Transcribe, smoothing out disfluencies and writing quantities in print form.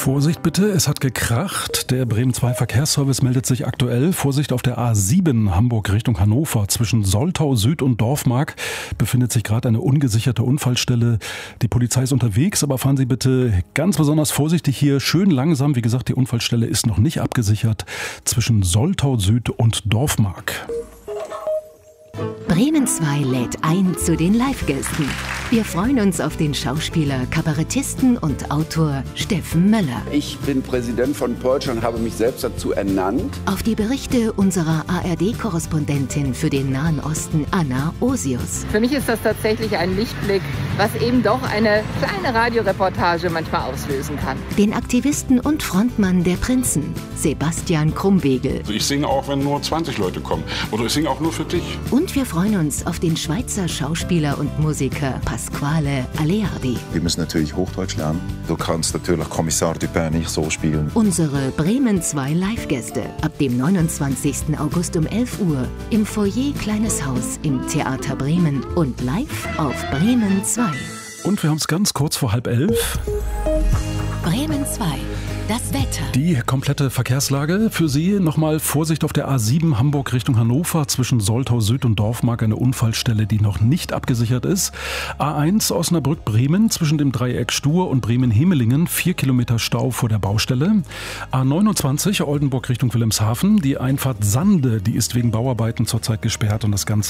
Vorsicht bitte, es hat gekracht. Der Bremen 2 Verkehrsservice meldet sich aktuell. Vorsicht auf der A7 Hamburg Richtung Hannover. Zwischen Soltau Süd und Dorfmark befindet sich gerade eine ungesicherte Unfallstelle. Die Polizei ist unterwegs, aber fahren Sie bitte ganz besonders vorsichtig hier. Schön langsam. Wie gesagt, die Unfallstelle ist noch nicht abgesichert. Zwischen Soltau Süd und Dorfmark. Bremen 2 lädt ein zu den Live-Gästen. Wir freuen uns auf den Schauspieler, Kabarettisten und Autor Steffen Möller. Ich bin Präsident von Polsche und habe mich selbst dazu ernannt. Auf die Berichte unserer ARD-Korrespondentin für den Nahen Osten, Anna Osius. Für mich ist das tatsächlich ein Lichtblick, was eben doch eine kleine Radioreportage manchmal auslösen kann. Den Aktivisten und Frontmann der Prinzen, Sebastian Krumbiegel. Ich singe auch, wenn nur 20 Leute kommen. Oder ich singe auch nur für dich. Und wir freuen uns auf den Schweizer Schauspieler und Musiker Pasquale Aleardi. Wir müssen natürlich Hochdeutsch lernen. Du kannst natürlich Kommissar Dupin nicht so spielen. Unsere Bremen 2 Live-Gäste ab dem 29. August um 11 Uhr im Foyer Kleines Haus im Theater Bremen und live auf Bremen 2. Und wir haben es ganz kurz vor 10:30. Bremen 2. Das Wetter. Die komplette Verkehrslage für Sie. Nochmal Vorsicht auf der A7 Hamburg Richtung Hannover. Zwischen Soltau Süd und Dorfmark eine Unfallstelle, die noch nicht abgesichert ist. A1 Osnabrück-Bremen zwischen dem Dreieck Stur und Bremen-Hemelingen. 4 Kilometer Stau vor der Baustelle. A29 Oldenburg Richtung Wilhelmshaven. Die Einfahrt Sande, die ist wegen Bauarbeiten zurzeit gesperrt und das Ganze